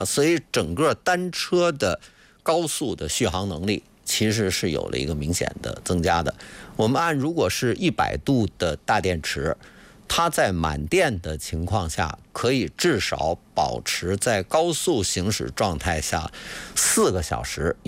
所以整个单车的高速的续航能力其实是有了一个明显的增加的。我们按如果是100度的大电池，它在满电的情况下，可以至少保持在高速行驶状态下4个小时。